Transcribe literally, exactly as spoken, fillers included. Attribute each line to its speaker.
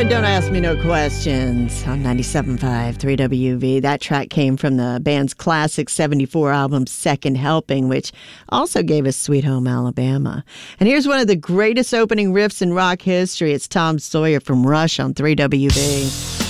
Speaker 1: Don't Ask Me No Questions on ninety-seven point five, three W V. That track came from the band's classic seventy-four album, Second Helping, which also gave us Sweet Home Alabama. And here's one of the greatest opening riffs in rock history. It's Tom Sawyer from Rush on three W V.